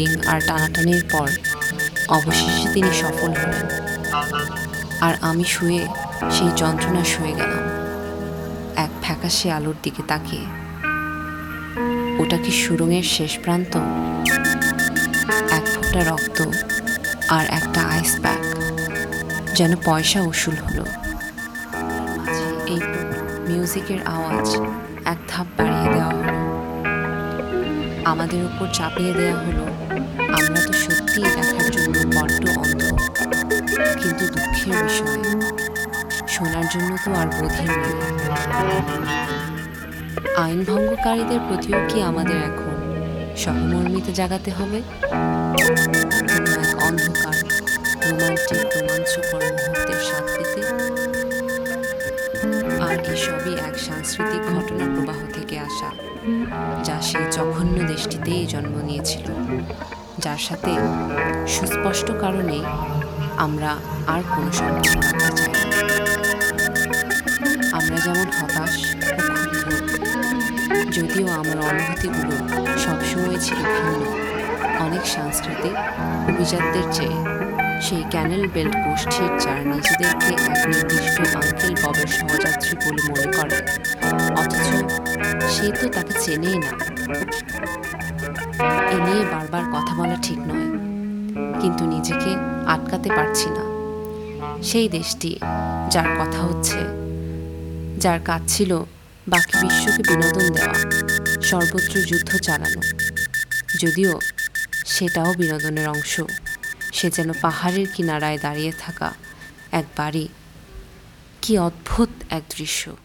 Shooting আর টানাটানির পর অবশেষে তিনি সফল হলেন, আর আমি শুয়ে সেই যন্ত্রণা শুয়ে গেলাম এক ফ্যাকাশে আলোর দিকে তাকিয়ে। ওটা কি সুড়ঙ্গের শেষ প্রান্ত? এক ফোঁটা রক্ত আর একটা আইস প্যাক, যেন পয়সা উসুল হলো। এই মিউজিকের আওয়াজ এক ধাপ বাড়িয়ে দেওয়া হলো, আমাদের উপর চাপিয়ে দেওয়া হলো। আমরা তো সত্যিই দেখার জন্য বড্ড অন্ধ, কিন্তু দুঃখের বিষয় শোনার জন্য তো আর বধির নেই। আইন ভঙ্গকারীদের প্রতিও কি আমাদের এখন সহমর্মিতা জাগাতে হবে? কোনো এক অন্ধকার রোমান্টিক রোমাঞ্চকর মুহূর্তের স্বাদ পেতে? আর এসবই এক সাংস্কৃতিক ঘটনা প্রবাহ থেকে আসা, যা সেই জঘন্য দেশটিতেই জন্ম নিয়েছিল, যার সাথে সুস্পষ্ট কারণে আমরা আর কোনো সম্পর্ক রাখতে চাই না। আমরা যেমন হতাশ ও ক্ষুব্ধ, যদিও আমার অনুভূতিগুলো সবসময় ছিল ভিন্ন, অনেক সাংস্কৃতিক অভিজাতদের চেয়ে। সেই ক্যানেল বেল্ট গোষ্ঠীর যারা নিজেদেরকে এক নির্দিষ্ট আঙ্কেল ববের সহযাত্রী বলে মনে করে, অথচ সে তো তাকে চেনেই না। এ নিয়ে বারবার কথা বলা ঠিক নয়, কিন্তু নিজেকে আটকাতে পারছি না। সেই দেশটি যার কথা হচ্ছে, যার কাজ ছিল বাকি বিশ্বকে বিনোদন দেওয়া, সর্বত্র যুদ্ধ চালানো, যদিও সেটাও বিনোদনের অংশ। সে যেন পাহাড়ের কিনারায় দাঁড়িয়ে থাকা এক বাড়ি। কি অদ্ভুত এক দৃশ্য!